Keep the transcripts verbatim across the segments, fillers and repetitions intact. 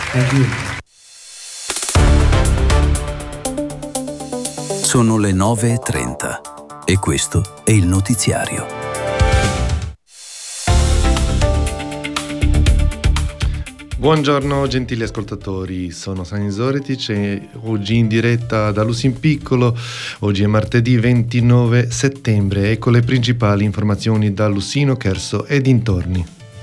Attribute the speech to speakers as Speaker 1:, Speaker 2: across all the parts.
Speaker 1: Thank you.
Speaker 2: Sono le nove e trenta e questo è il notiziario.
Speaker 3: Buongiorno gentili ascoltatori, sono Sani Zoretic e oggi in diretta da Lusinpiccolo. Oggi è martedì ventinove settembre, ecco le principali informazioni da Lussino, Cherso e dintorni.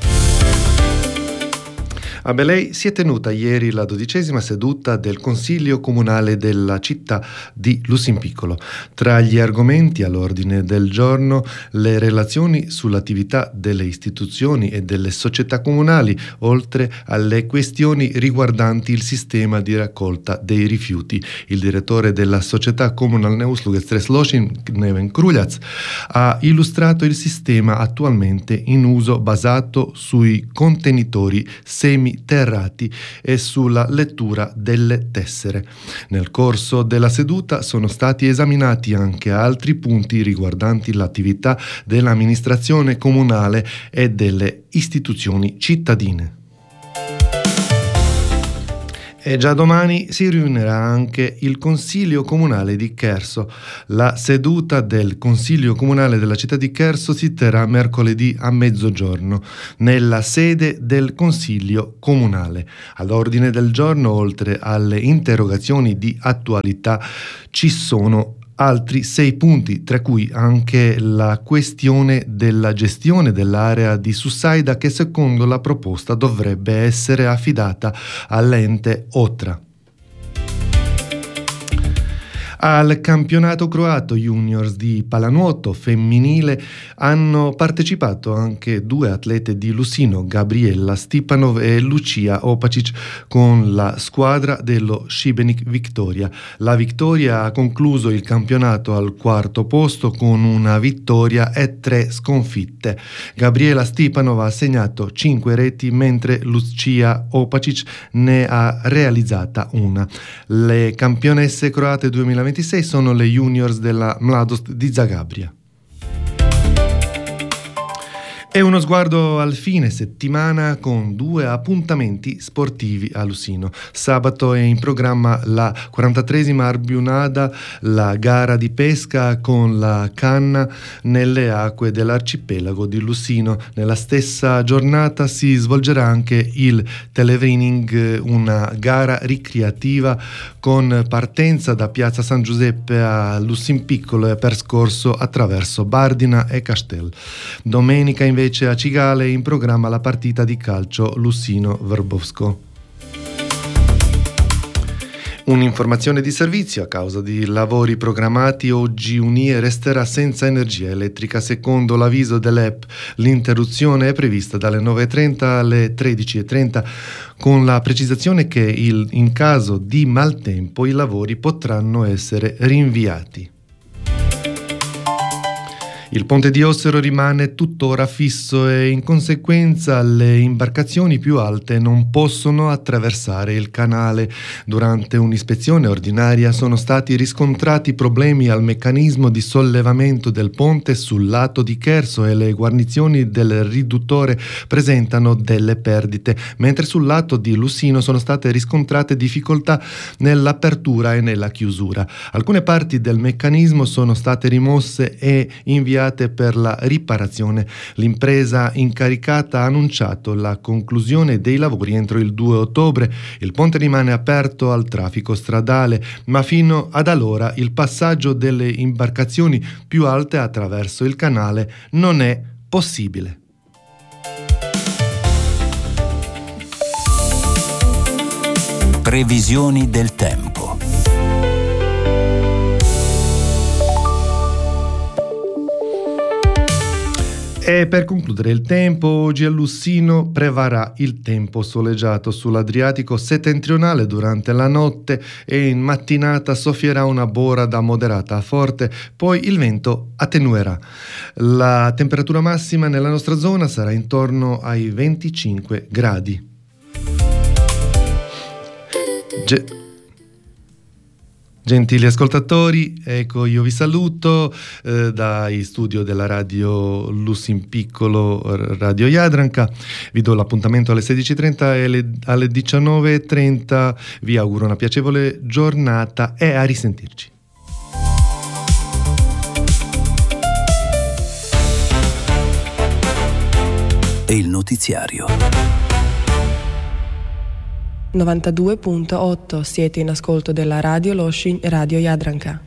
Speaker 3: A Belei si è tenuta ieri la dodicesima seduta del Consiglio Comunale della città di Lusinpiccolo. Tra gli argomenti all'ordine del giorno le relazioni sull'attività delle istituzioni e delle società comunali, oltre alle questioni riguardanti il sistema di raccolta dei rifiuti. Il direttore della società Komunalne usluge Streslošin, Neven Kruljac, ha illustrato il sistema attualmente in uso basato sui contenitori semi terrati e sulla lettura delle tessere. Nel corso della seduta sono stati esaminati anche altri punti riguardanti l'attività dell'amministrazione comunale e delle istituzioni cittadine. E già domani si riunirà anche il Consiglio Comunale di Cherso. La seduta del Consiglio Comunale della città di Cherso si terrà mercoledì a mezzogiorno, nella sede del Consiglio Comunale. All'ordine del giorno, oltre alle interrogazioni di attualità, ci sono altri sei punti, tra cui anche la questione della gestione dell'area di Sussaida, che secondo la proposta dovrebbe essere affidata all'ente Otra. Al campionato croato juniors di pallanuoto femminile hanno partecipato anche due atlete di Lussino, Gabriella Stipanov e Lucia Opacic, con la squadra dello Šibenik Victoria. La Victoria ha concluso il campionato al quarto posto con una vittoria e tre sconfitte. Gabriella Stipanov ha segnato cinque reti, mentre Lucia Opacic ne ha realizzata una. Le campionesse croate duemilaventisei sono le juniors della Mladost di Zagabria. E uno sguardo al fine settimana con due appuntamenti sportivi a Lussino. Sabato è in programma la quarantatreesima Arbionada, la gara di pesca con la canna nelle acque dell'arcipelago di Lussino. Nella stessa giornata si svolgerà anche il Televining, una gara ricreativa con partenza da Piazza San Giuseppe a Lusinpiccolo e percorso attraverso Bardina e Castel. Domenica invece a Cigale è in programma la partita di calcio Lussino-Vrbovsko. Un'informazione di servizio: a causa di lavori programmati oggi Unie resterà senza energia elettrica. Secondo l'avviso dell'E P, l'interruzione è prevista dalle nove e trenta alle tredici e trenta, con la precisazione che il, in caso di maltempo i lavori potranno essere rinviati. Il ponte di Ossero rimane tuttora fisso e in conseguenza le imbarcazioni più alte non possono attraversare il canale. Durante un'ispezione ordinaria sono stati riscontrati problemi al meccanismo di sollevamento del ponte sul lato di Cherso e le guarnizioni del riduttore presentano delle perdite, mentre sul lato di Lussino sono state riscontrate difficoltà nell'apertura e nella chiusura. Alcune parti del meccanismo sono state rimosse e inviate per la riparazione. L'impresa incaricata ha annunciato la conclusione dei lavori entro il due ottobre. Il ponte rimane aperto al traffico stradale, ma fino ad allora il passaggio delle imbarcazioni più alte attraverso il canale non è possibile.
Speaker 2: Previsioni del tempo.
Speaker 3: E per concludere il tempo, oggi a Lussino prevarrà il tempo soleggiato sull'Adriatico settentrionale durante la notte e in mattinata soffierà una bora da moderata a forte, poi il vento attenuerà. La temperatura massima nella nostra zona sarà intorno ai venticinque gradi. Ge- Gentili ascoltatori, ecco io vi saluto eh, dai studio della radio Lusin Piccolo Radio Jadranka, vi do l'appuntamento alle sedici e trenta e alle, alle diciannove e trenta, vi auguro una piacevole giornata e a risentirci.
Speaker 2: E il notiziario.
Speaker 1: novantadue virgola otto siete in ascolto della radio Loshin Radio Jadranka.